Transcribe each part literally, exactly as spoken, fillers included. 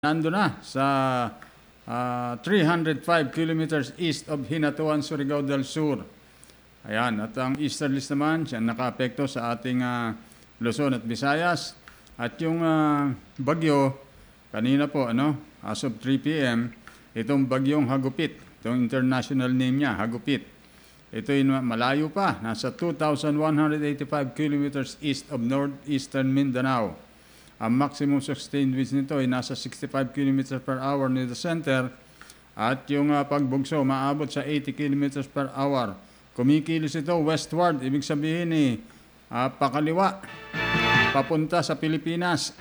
nando na sa ah, three hundred five kilometers east of Hinatuan, Surigao del Sur. Ayan, at ang easterlies naman, siya nakaapekto sa ating ah, Luzon at Visayas. At yung ah, bagyo, kanina po, ano, as of three p m, itong bagyong Hagupit, itong international name niya, Hagupit. Ito yung malayo pa, nasa two thousand one hundred eighty-five kilometers east of northeastern Mindanao. Ang maximum sustained winds nito ay nasa sixty-five kilometers per hour near the center at yung uh, pagbugso maabot sa eighty kilometers per hour. Kumikilos ito westward, ibig sabihin eh, uh, pakaliwa, papunta sa Pilipinas.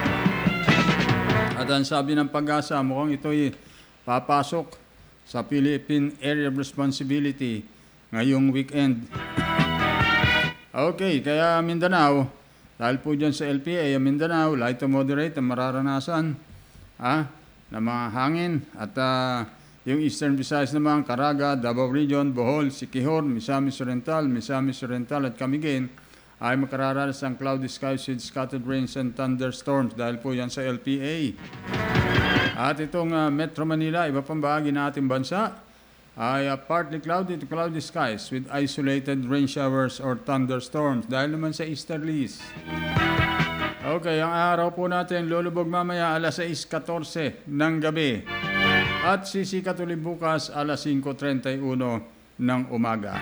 At ang sabi ng Pag-asa, mukhang ito ay papasok sa Philippine Area of Responsibility ngayong weekend. Okay, kaya Mindanao, dahil po dyan sa L P A, Mindanao, light to moderate ang mararanasan ah, na mga hangin. At uh, yung Eastern Visayas naman, Caraga, Davao Region, Bohol, Siquijor, Misamis Oriental, Misamis Oriental at Camiguin ay makararanas ang cloudy skies with scattered rains and thunderstorms dahil po yan sa L P A. At itong uh, Metro Manila, iba pang bahagi ng ating bansa, ay uh, partly cloudy to cloudy skies with isolated rain showers or thunderstorms dahil naman sa easterlies. Okay, ang araw po natin lulubog mamaya alas sais katorse ng gabi at sisikat ulit bukas alas singko trenta y uno ng umaga.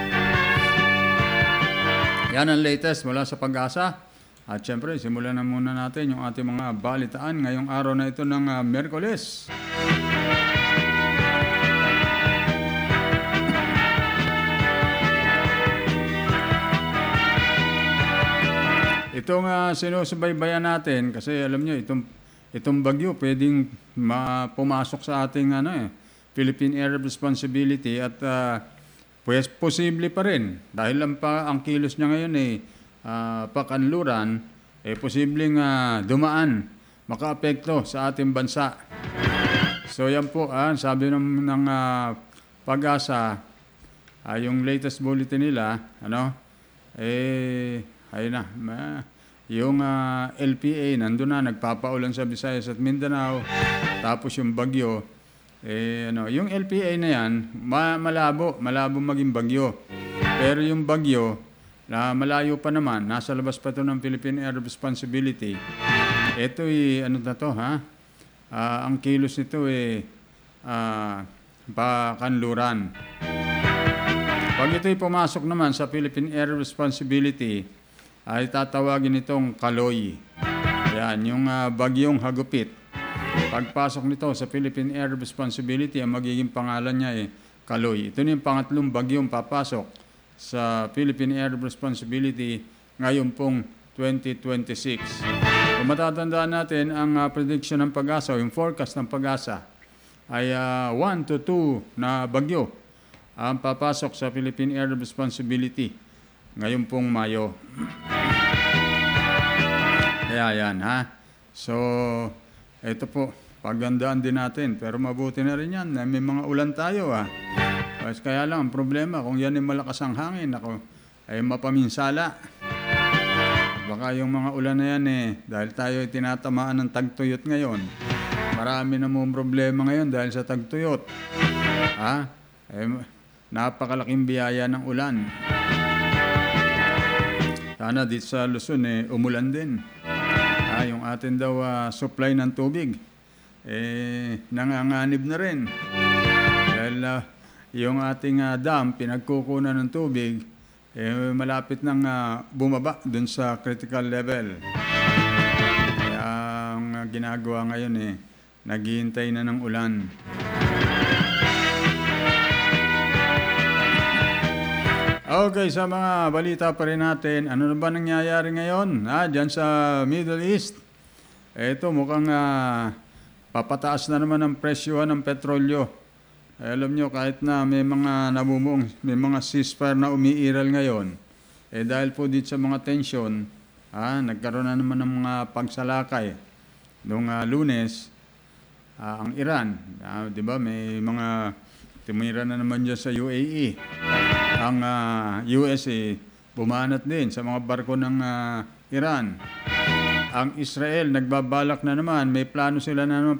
Yan ang latest mula sa Pag-asa. At syempre, simulan na muna natin yung ating mga balitaan ngayong araw na ito ng uh, Miyerkules. Itong uh, sinusubaybayan natin, kasi alam nyo, itong, itong bagyo pwedeng ma- pumasok sa ating ano, eh, Philippine Area of Responsibility at uh, pues, posible pa rin. Dahil lang pa ang kilos niya ngayon eh, uh, pakanluran, eh, posibleng uh, dumaan, makaapekto sa ating bansa. So yan po, ah, sabi ng, ng uh, Pag-asa, uh, yung latest bulletin nila, ano, eh, ayun na, ma- yung uh, L P A, nandun na, nagpapaulan sa Visayas at Mindanao. Tapos yung bagyo, eh, ano, yung L P A na yan, ma- malabo, malabo maging bagyo. Pero yung bagyo, na malayo pa naman, nasa labas pa ito ng Philippine Area of Responsibility. Ito ay, ano na to, ha? Uh, ang kilos nito eh, uh, pakanluran. Pag ito'y pumasok naman sa Philippine Area of Responsibility, ay tatawagin itong Kaloy. Ayan, yung uh, bagyong Hagupit. Pagpasok nito sa Philippine Area of Responsibility, ang magiging pangalan niya ay Kaloy. Ito na yung pangatlong bagyong papasok sa Philippine Area of Responsibility ngayon pong twenty twenty-six. Kung matatandaan natin, ang uh, prediction ng Pag-asa, o yung forecast ng Pag-asa, ay uh, one to two na bagyo ang papasok sa Philippine Area of Responsibility ngayon pong Mayo. Kaya yan, ha? So, ito po, pagandaan din natin. Pero mabuti na rin yan. May mga ulan tayo, ha? Kaya lang, ang problema, kung yan ay malakas ang hangin, ako, ay mapaminsala. Baka yung mga ulan na yan, eh, dahil tayo ay tinatamaan ng tagtuyot ngayon, marami na mong problema ngayon dahil sa tagtuyot. Ha? Eh, napakalaking biyaya ng ulan. Sana dito sa Luzon, eh, umulan din. Ah, yung atin daw uh, supply ng tubig, eh, nanganganib na rin. Dahil uh, yung ating uh, dam, pinagkukunan ng tubig, eh, malapit nang uh, bumaba dun sa critical level. Kaya ang uh, ginagawa ngayon, eh, naghihintay na ng ulan. Okay, sa mga balita pa rin natin, ano na ba nangyayari ngayon ah, dyan sa Middle East? Ito, mukhang uh, papataas na naman ang presyo ng petrolyo. Eh, alam nyo, kahit na may mga namumuong, may mga ceasefire na umiiral ngayon, eh dahil po dito sa mga tension, ah, nagkaroon na naman ng mga pagsalakay. Noong uh, Lunes, ah, ang Iran, ah, di ba, may mga tumira na naman dyan sa U A E. Ang uh, U S A bumanat din sa mga barko ng uh, Iran. ang Israel nagbabalak na naman, may plano sila na naman